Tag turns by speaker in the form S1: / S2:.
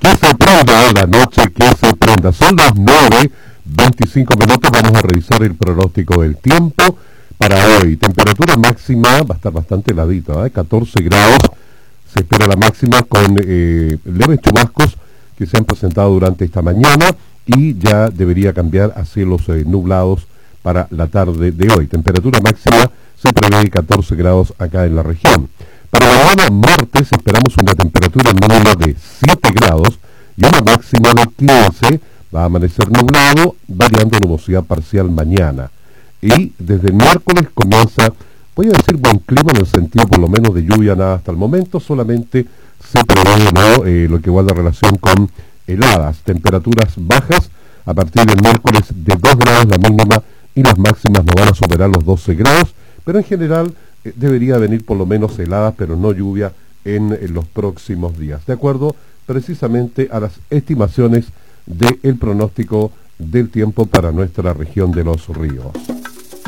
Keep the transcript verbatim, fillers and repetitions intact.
S1: Que se prenda la noche, que se prenda. Son las nueve veinticinco minutos. Vamos a revisar el pronóstico del tiempo para hoy. Temperatura máxima va a estar bastante heladita, ¿eh? catorce grados. Se espera la máxima con eh, leves chubascos que se han presentado durante esta mañana y ya debería cambiar a cielos eh, nublados para la tarde de hoy. Temperatura máxima se prevé catorce grados acá en la región. Para mañana martes esperamos una temperatura mínima de siete grados y una máxima de quince. Va a amanecer nublado, variando nubosidad parcial mañana. Y desde el miércoles comienza, voy a decir buen clima en el sentido por lo menos de lluvia, nada hasta el momento, solamente se prevé ¿no? eh, lo que guarda relación con heladas, temperaturas bajas a partir del miércoles de dos grados la mínima y las máximas no van a superar los doce grados, pero en general eh, debería venir por lo menos heladas, pero no lluvia en, en los próximos días, de acuerdo precisamente a las estimaciones del pronóstico del tiempo para nuestra región de los ríos.